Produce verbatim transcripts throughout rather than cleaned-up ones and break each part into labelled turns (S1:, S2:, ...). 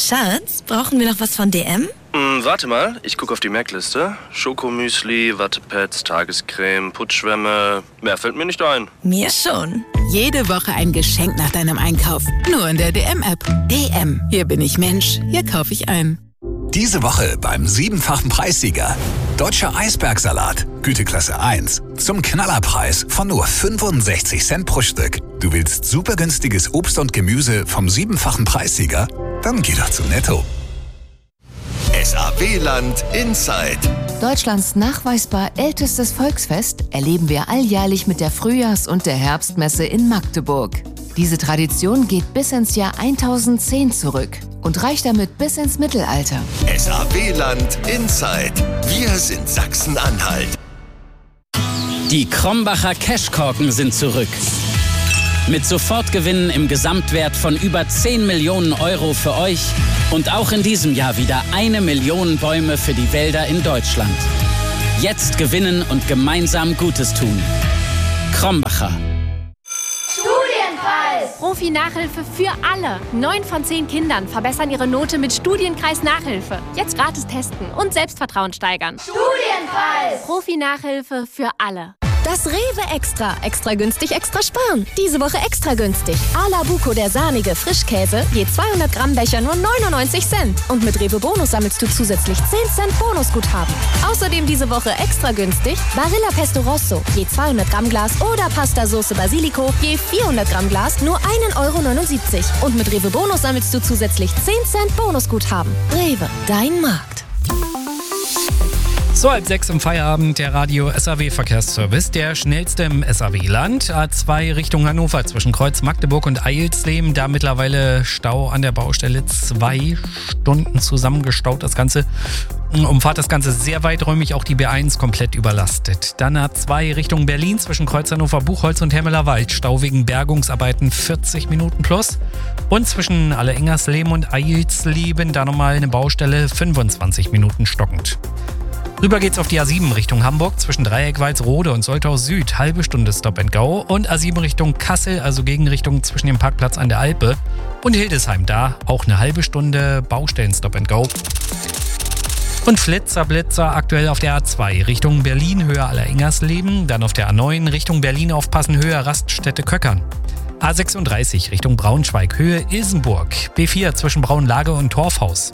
S1: Schatz, brauchen wir noch was von D M?
S2: Hm, warte mal, ich gucke auf die Merkliste. Schokomüsli, Wattepads, Tagescreme, Putzschwämme. Mehr fällt mir nicht ein.
S1: Mir schon.
S3: Jede Woche ein Geschenk nach deinem Einkauf. Nur in der D M-App. D M. Hier bin ich Mensch. Hier kaufe ich ein.
S4: Diese Woche beim siebenfachen Preissieger. Deutscher Eisbergsalat, Güteklasse eins. Zum Knallerpreis von nur fünfundsechzig Cent pro Stück. Du willst super günstiges Obst und Gemüse vom siebenfachen Preissieger? Dann geh doch zu Netto.
S5: S A W-Land Inside.
S6: Deutschlands nachweisbar ältestes Volksfest erleben wir alljährlich mit der Frühjahrs- und der Herbstmesse in Magdeburg. Diese Tradition geht bis ins Jahr tausendzehn zurück und reicht damit bis ins Mittelalter.
S5: S A W-Land Inside. Wir sind Sachsen-Anhalt.
S7: Die Krombacher Cashkorken sind zurück. Mit Sofortgewinnen im Gesamtwert von über zehn Millionen Euro für euch und auch in diesem Jahr wieder eine Million Bäume für die Wälder in Deutschland. Jetzt gewinnen und gemeinsam Gutes tun. Krombacher.
S8: Studienpreis! Profi-Nachhilfe für alle. Neun von zehn Kindern verbessern ihre Note mit Studienkreis Nachhilfe. Jetzt gratis testen und Selbstvertrauen steigern. Studienpreis! Profi-Nachhilfe für alle.
S9: Das Rewe Extra. Extra günstig, extra sparen. Diese Woche extra günstig. A-la Buco, der sahnige Frischkäse, je zweihundert Gramm Becher nur neunundneunzig Cent. Und mit Rewe Bonus sammelst du zusätzlich zehn Cent Bonusguthaben. Außerdem diese Woche extra günstig Barilla Pesto Rosso, je zweihundert Gramm Glas oder Pasta Sauce Basilico, je vierhundert Gramm Glas nur ein Euro neunundsiebzig. Und mit Rewe Bonus sammelst du zusätzlich zehn Cent Bonusguthaben. Rewe, dein Markt.
S10: So, halb sechs im Feierabend, der Radio S A W Verkehrsservice, der schnellste im S A W-Land. A zwei Richtung Hannover zwischen Kreuz Magdeburg und Eilsleben. Da mittlerweile Stau an der Baustelle, zwei Stunden zusammengestaut. Das Ganze umfahrt das Ganze sehr weiträumig, auch die B eins komplett überlastet. Dann A zwei Richtung Berlin zwischen Kreuz Hannover Buchholz und Hemmeler Wald. Stau wegen Bergungsarbeiten vierzig Minuten plus. Und zwischen Alle-Ingersleben und Eilsleben da nochmal eine Baustelle fünfundzwanzig Minuten stockend. Rüber geht's auf die A sieben Richtung Hamburg zwischen Dreieck-Walsrode und Soltau Süd. Halbe Stunde Stop and Go. Und A sieben Richtung Kassel, also Gegenrichtung zwischen dem Parkplatz an der Alpe und Hildesheim. Da auch eine halbe Stunde Baustellen Stop and Go. Und Flitzer, Blitzer aktuell auf der A zwei Richtung Berlin, Höhe Aller-Ingersleben. Dann auf der A neun Richtung Berlin aufpassen, Höhe Raststätte Köckern. A sechsunddreißig Richtung Braunschweig, Höhe Ilsenburg. B vier zwischen Braunlage und Torfhaus.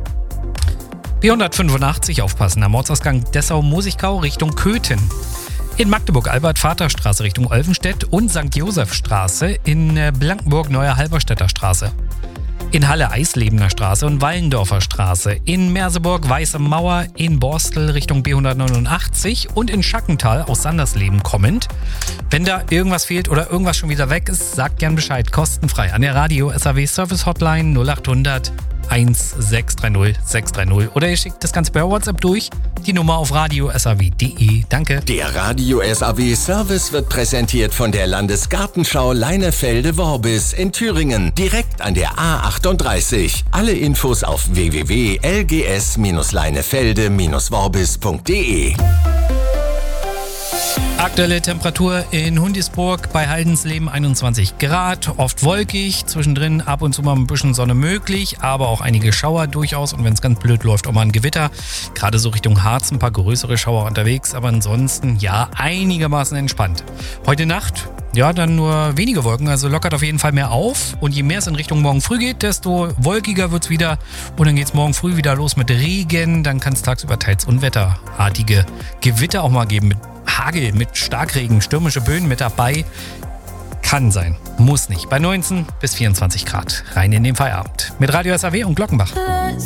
S10: B hundertfünfundachtzig aufpassen, am Ortsausgang Dessau-Mosigkau Richtung Köthen. In Magdeburg Albert-Vater-Straße Richtung Olvenstedt und Sankt Josef-Straße in Blankenburg Neue Halberstädter Straße. In Halle Eislebener Straße und Wallendorfer Straße. In Merseburg Weiße Mauer, in Borstel Richtung B hundertneunundachtzig und in Schackental aus Sandersleben kommend. Wenn da irgendwas fehlt oder irgendwas schon wieder weg ist, sagt gern Bescheid, kostenfrei an der Radio S A W Service Hotline null achthundert sechs drei null sechs drei null oder ihr schickt das Ganze per WhatsApp durch, die Nummer auf radio s a w punkt d e. Danke.
S5: Der Radio S A W Service wird präsentiert von der Landesgartenschau Leinefelde-Worbis in Thüringen, direkt an der A achtunddreißig. Alle Infos auf w w w punkt l g s leinefelde worbis punkt d e.
S10: Aktuelle Temperatur in Hundisburg bei Haldensleben einundzwanzig Grad, oft wolkig, zwischendrin ab und zu mal ein bisschen Sonne möglich, aber auch einige Schauer durchaus und wenn es ganz blöd läuft, auch mal ein Gewitter. Gerade so Richtung Harz ein paar größere Schauer unterwegs, aber ansonsten ja einigermaßen entspannt. Heute Nacht, ja dann nur wenige Wolken, also lockert auf jeden Fall mehr auf und je mehr es in Richtung morgen früh geht, desto wolkiger wird es wieder und dann geht es morgen früh wieder los mit Regen, dann kann es tagsüber teils unwetterartige Gewitter auch mal geben mit Hagel, mit Starkregen, stürmische Böen mit dabei. Kann sein, muss nicht. Bei neunzehn bis vierundzwanzig Grad. Rein in den Feierabend. Mit Radio S A W und Glockenbach.